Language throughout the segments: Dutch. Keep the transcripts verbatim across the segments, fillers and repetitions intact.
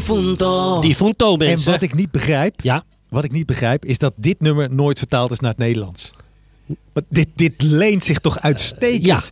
difunto. Difunto, mensen. En wat ik niet begrijp, Ja. wat ik niet begrijp, is dat dit nummer nooit vertaald is naar het Nederlands. Want dit, dit leent zich toch uitstekend. Ja.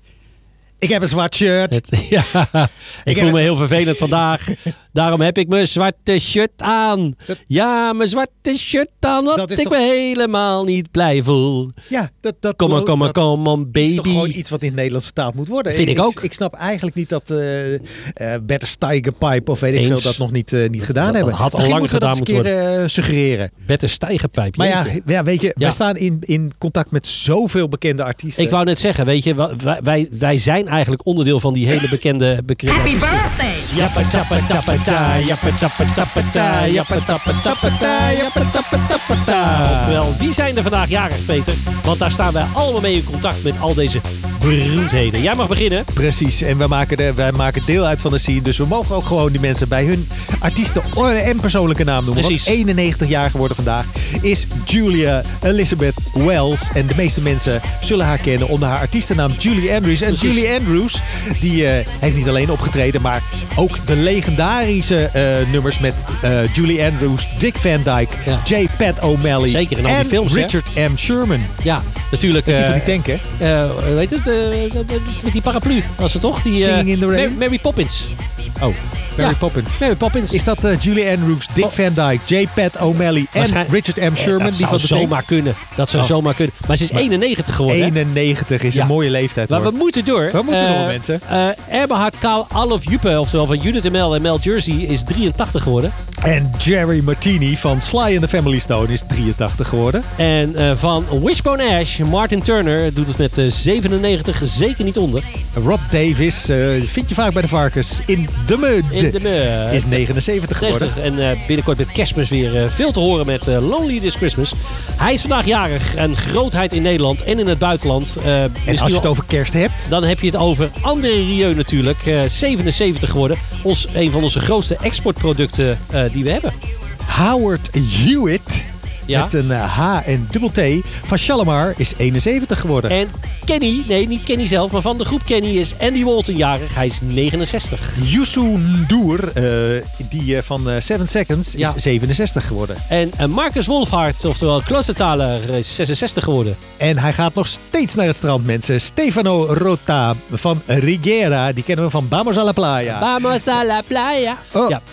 Ik heb een zwart shirt. Het, ja, ik voel heb me een- heel vervelend vandaag. Daarom heb ik mijn zwarte shirt aan. Ja, mijn zwarte shirt aan, Dat dat is ik toch- me helemaal niet blij voel. Ja, dat, dat, Kom maar, kom maar, dat kom on, is toch baby. gewoon iets wat in het Nederlands vertaald moet worden. Vind ik ook. Ik, snap eigenlijk niet dat uh, uh, Bert Steigerpipe of weet ik Eens. veel dat nog niet, uh, niet gedaan Dat- dat hebben. had al Misschien lang moeten we dat gedaan eens een keer uh, suggereren. Bette Stijgerpijp. Maar ja, jeetje. ja, weet je, Ja. wij staan in, in contact met zoveel bekende artiesten. Ik wou net zeggen, weet je, wa- wij, wij, wij zijn eigenlijk onderdeel van die hele bekende bekende Happy artiesten. birthday! Jappa tappa tappa ta, jappa tappa tappa ta, jappa tappa tappa ta, jappa tappa tappa ta. Wel, wie zijn er vandaag jarig, Peter? Want daar staan wij allemaal mee in contact met al deze beroemdheden. Jij mag beginnen. Precies, en wij maken, de, wij maken deel uit van de scene. Dus we mogen ook gewoon die mensen bij hun artiesten en persoonlijke naam noemen. Precies. Want eenennegentig jaar geworden vandaag is Julia Elizabeth Wells. En de meeste mensen zullen haar kennen onder haar artiestennaam Julie Andrews. En Precies. Julie Andrews die, uh, heeft niet alleen opgetreden, maar ook de legendarische uh, nummers met uh, Julie Andrews, Dick Van Dyke, Ja. J. Pat O'Malley Zeker, in al die en films, hè? Richard M. Sherman. Ja, natuurlijk. Dat is die eh, van die tank, hè? eh, weet het? eh, dat- dat- met die paraplu. Was het toch? Die, eh, Singing in the Rain? Mary, Mary Poppins. Oh, Mary Ja. Poppins. Mary Poppins. Is dat uh, Julie Andrews, Dick Oh. Van Dyke, J. Pat O'Malley en Waarschijn- Richard M. Sherman? dat die zou van de zomaar kunnen. Dat zou Oh. zomaar kunnen. Maar ze is eenennegentig geworden. hè? eenennegentig is Ja. een mooie leeftijd, Maar hoor. we moeten door. We moeten Eh, door, mensen. eh Eberhard Karl Alof Juppe, oftewel van Judith M L en Mel Jersey, is drieëntachtig geworden. En Jerry Martini van Sly and the Family Stone is drieëntachtig geworden. En eh, van Wishbone Ash, Martin Turner, doet het met eh, zevenennegentig zeker niet onder. Rob Davis, uh, vind je vaak bij de varkens, in the mud, In de mud. is negenenzeventig geworden. negentig. En eh, binnenkort met Kerstmis weer eh, veel te horen met eh, Lonely This Christmas. Hij is vandaag jarig. Een grootheid in Nederland en in het buitenland. Eh, En misschien als je het wel- over kerst hebt, Dan heb je het over André Rieu natuurlijk. eh, zevenenzeventig geworden. Ons, een van onze grootste exportproducten eh, die we hebben. Howard Hewitt, Ja. met een uh, H en dubbel T, van Shalimar is eenenzeventig geworden. En Kenny, nee niet Kenny zelf, maar van de groep Kenny is Andy Walton jarig. Hij is negenenzestig. Youssou N'Dour, uh, die uh, van uh, Seven Seconds, Ja. is zevenenzestig geworden. En eh, Marcus Wolfhard, oftewel Kloostertaler, is zesenzestig geworden. En hij gaat nog steeds naar het strand, mensen. Stefano Rota van Rigera, die kennen we van Vamos a la Playa. Vamos a la playa. Oh, Ja.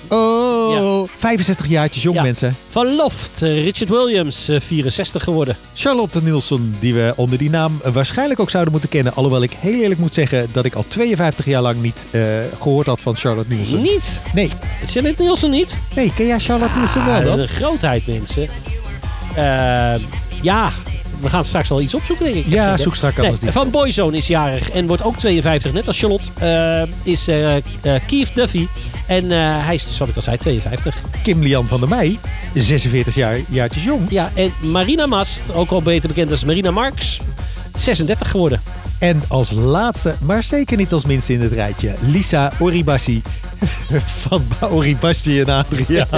oh. vijfenzestig jaartjes jong, Ja. mensen. Van Loft, eh, Richard Williams, eh, vierenzestig geworden. Charlotte Nielsen, die we onder die naam waarschijnlijk ook zouden moeten kennen. Alhoewel ik heel eerlijk moet zeggen dat ik al tweeënvijftig jaar lang niet uh, gehoord had van Charlotte Nielsen. Niet? Nee, Charlotte Nielsen niet? nee, ken jij Charlotte Nielsen wel Ah, dan? een grootheid, mensen. Eh, ja, we gaan straks wel iets opzoeken, denk ik. Ik heb Ja, zo'n zoek straks idee. anders Nee, niet. Van Boyzone is jarig en wordt ook tweeënvijftig, net als Charlotte. eh, is eh, eh, Keith Duffy. En eh, hij is dus, wat ik al zei, tweeënvijftig. Kim Lian van der Meij, zesenveertig jaar, jaartjes jong. Ja, en Marina Mast, ook al beter bekend als Marina Marx, zesendertig geworden. En als laatste, maar zeker niet als minste in het rijtje, Lisa Oribassi van Oribassi en Adriaan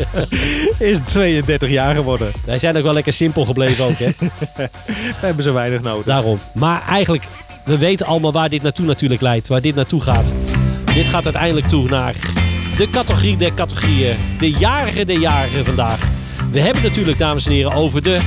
is tweeëndertig jaar geworden. Wij zijn ook wel lekker simpel gebleven ook, hè. We hebben zo weinig nodig. Daarom. Maar eigenlijk, we weten allemaal waar dit naartoe natuurlijk leidt. Waar dit naartoe gaat. Dit gaat uiteindelijk toe naar de categorie der categorieën. De jarige der jarigen vandaag. We hebben het natuurlijk, dames en heren, over de...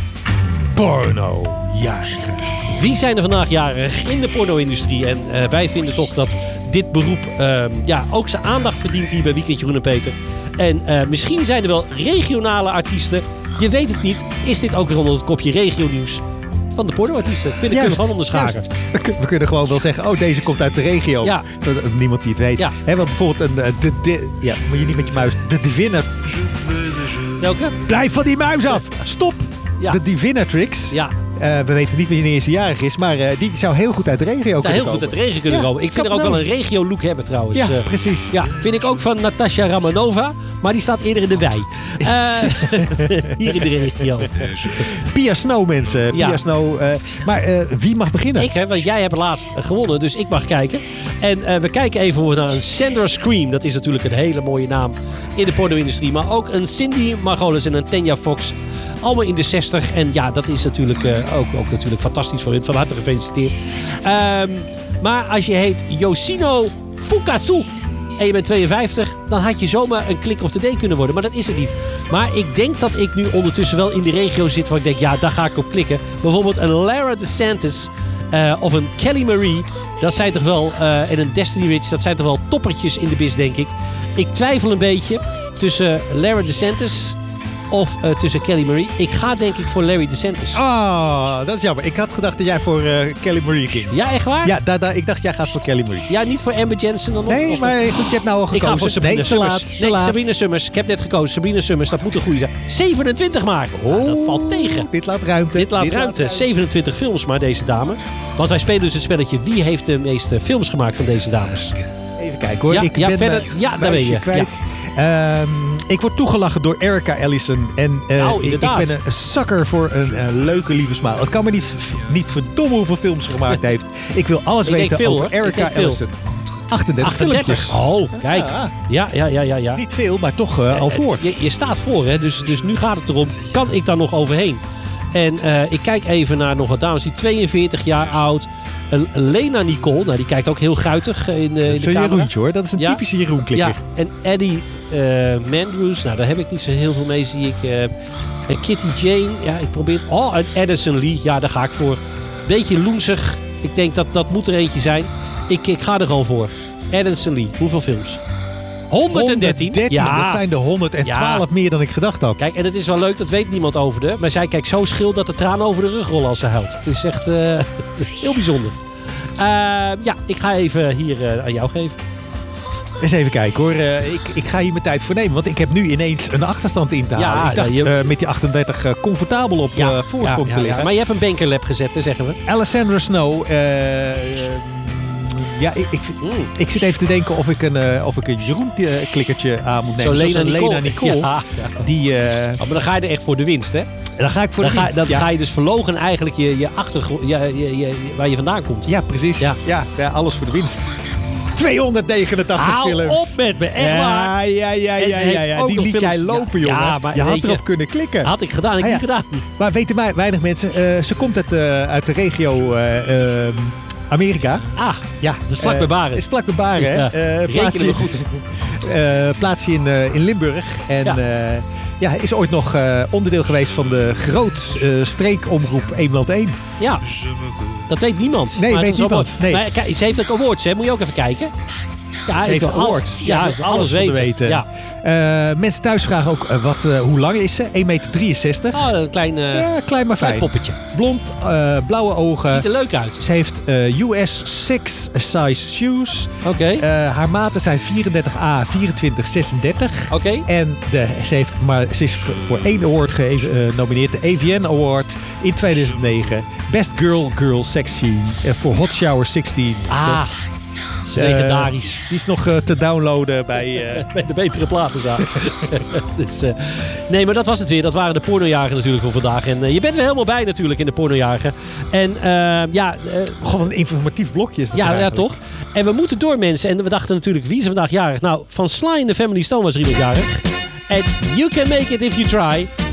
Porno jarigen. Wie zijn er vandaag jarig in de porno-industrie? En uh, wij vinden toch dat dit beroep uh, ja, ook zijn aandacht verdient hier bij Weekendje Groen en Peter. En uh, misschien zijn er wel regionale artiesten. Je weet het niet. Is dit ook weer onder het kopje regionieuws van de pornoartiesten? Dat kunnen we gewoon onderscharen. Juist. We kunnen gewoon wel zeggen, oh, deze komt uit de regio. Ja. Niemand die het weet. Ja. He, want bijvoorbeeld een... De, de, ja, moet je niet met je muis... De Diviner. Welke? Blijf van die muis af! Stop! Ja. De Divinatrix. Ja. Uh, we weten niet wanneer ze jarig is, maar uh, die zou heel goed uit de regio zou kunnen heel komen. goed uit de regio kunnen Ja, komen. Ik vind er ook zo. wel een regio-look hebben trouwens. Ja, Uh, precies. ja, vind ik ook van Natasha Ramanova. Maar die staat eerder in de wei. Uh, hier in de regio. Pia Snow, mensen. Ja. Pia Snow. Uh, maar uh, wie mag beginnen? Ik, hè, want jij hebt laatst gewonnen, dus ik mag kijken. En uh, we kijken even naar een Sandra Scream. Dat is natuurlijk een hele mooie naam in de porno-industrie. Maar ook een Cindy Margolis en een Tanya Fox. Allemaal in de zestig. En ja, dat is natuurlijk uh, ook, ook natuurlijk fantastisch voor hun. Van harte gefeliciteerd. Um, maar als je heet Yoshino Fukasu. en je bent tweeënvijftig... dan had je zomaar een click of the day kunnen worden. Maar dat is het niet. Maar ik denk dat ik nu ondertussen wel in die regio zit... waar ik denk, ja, daar ga ik op klikken. Bijvoorbeeld een Lara DeSantis uh, of een Kelly Marie. Dat zijn toch wel... Uh, en een Destiny Rich, dat zijn toch wel toppertjes in de biz, denk ik. Ik twijfel een beetje tussen Lara DeSantis... of uh, tussen Kelly Marie. Ik ga denk ik voor Larry DeSantis. Oh, dat is jammer. Ik had gedacht dat jij voor uh, Kelly Marie ging. Ja, echt waar? Ja, da, da, ik dacht jij gaat voor Kelly Marie. Ja, niet voor Amber Jensen dan nog? Nee, of maar goed, je hebt nou al gekozen. Ik ga voor Sabrina nee, Summers. Te laat, te nee, laat. Sabrina Summers. Ik heb net gekozen. Sabrina Summers, dat moet een goede zijn. zevenentwintig maar. Oh, nou, dat valt tegen. Dit laat ruimte. Dit laat dit ruimte. Laat zevenentwintig films maar, deze dame. Want wij spelen dus het spelletje. Wie heeft de meeste films gemaakt van deze dames? Even kijken hoor. Ja, ik ja, ben verder, uh, ja daar ben je. Kwijt. Ja. Um, ik word toegelachen door Erica Ellison. En uh, nou, ik, ik ben een sukker voor een, een leuke lieve smaal. Het kan me niet, niet verdommen hoeveel films ze gemaakt heeft. Ik wil alles ik weten veel, over hoor. Erica Ellison. achtendertig, achtendertig. Oh, kijk. Ja, ja, ja, ja. ja. Niet veel, maar toch uh, al voor. Je, je staat voor, hè. Dus, dus nu gaat het erom. Kan ik daar nog overheen? En uh, ik kijk even naar nog wat dames die tweeënveertig jaar oud. Uh, Lena Nicole, nou die kijkt ook heel guitig in, uh, in de camera. Dat is een Jeroentje hoor, dat is een ja. typische Jeroen-klikker. Ja, en Eddie uh, Mandrews, nou daar heb ik niet zo heel veel mee, zie ik. Uh, en Kitty Jane, ja ik probeer... Oh, en Addison Lee, ja daar ga ik voor. Beetje loensig, ik denk dat dat moet er eentje zijn. Ik, ik ga er gewoon voor. Addison Lee, hoeveel films? honderddertien. honderddertien, ja. Dat zijn de honderdtwaalf ja. meer dan ik gedacht had. Kijk, en het is wel leuk, dat weet niemand over de. Maar zij kijkt zo schil dat de tranen over de rug rollen als ze huilt. Het is echt uh, heel bijzonder. Uh, ja, ik ga even hier uh, aan jou geven. Eens even kijken hoor. Uh, ik, ik ga hier mijn tijd voor nemen. Want ik heb nu ineens een achterstand in te halen. Ja, ik dacht ja, je... uh, met die achtendertig uh, comfortabel op ja, uh, voorsprong ja, ja, te liggen. Ja. Maar je hebt een bankerlab gezet, hè, zeggen we. Alessandra Snow. Uh, uh, Ja, ik, ik, mm. ik zit even te denken of ik een, uh, of ik een Jeroen-klikkertje aan moet nemen. Zo Lena Nicole. Lena Nicole ja, ja. Die, uh, oh, maar dan ga je er echt voor de winst, hè? Dan ga ik voor dan de ga, winst. Dan ja. ga je dus verlogen eigenlijk je, je achtergrond, je, je, je, waar je vandaan komt. Ja, precies. Ja. Ja, ja, alles voor de winst. tweehonderdnegenentachtig Hou films. op met me, echt ja, waar. Ja, ja, ja, ja, ja. Die liet films. Jij lopen, jongen. Ja, maar je had erop je, kunnen klikken. Had ik gedaan, ik ah, ja. niet gedaan. Maar weten wij, weinig mensen, uh, ze komt uit, uh, uit de regio... Uh, uh, Amerika. Ah, ja, dat is vlak bij Baren. Uh, is vlak bij Baren, hè? Ja, uh, rekenen we goed. Uh, plaats je in, uh, in Limburg. En ja. Uh, ja, is ooit nog uh, onderdeel geweest van de groot uh, streekomroep eenmaal één. Ja, dat weet niemand. Nee, maar weet niemand. Nee. Maar kijk, ze heeft ook awards, hè? Moet je ook even kijken. Ja, ze heeft awards. Ja, ja, alles, alles weten. weten. Ja. Uh, mensen thuis vragen ook uh, wat, uh, hoe lang is ze? één komma drieënzestig meter. Oh, een klein, uh, ja, klein maar fijn. poppetje. Blond, uh, blauwe ogen. Ziet er leuk uit. Ze heeft uh, U S zes size shoes. Oké. Okay. Uh, haar maten zijn vierendertig A, vierentwintig, zesendertig. Oké. Okay. En de, ze, heeft, maar ze is voor één award genomineerd. De A V N Award in tweeduizend negen. Best Girl Girl Sexy uh, voor Hot Shower zestien. Ah. Uh, legendarisch. Die is nog uh, te downloaden bij, uh... bij de betere platenzaak. dus, uh, nee, maar dat was het weer. Dat waren de pornojagen natuurlijk voor vandaag. En uh, je bent er helemaal bij natuurlijk in de pornojagen. En uh, ja... Uh, Gewoon een informatief blokje is dat ja, ja, toch? En we moeten door, mensen. En we dachten natuurlijk, wie is vandaag jarig? Nou, van Sly in the Family Stone was er iemand jarig. And you can make it if you try.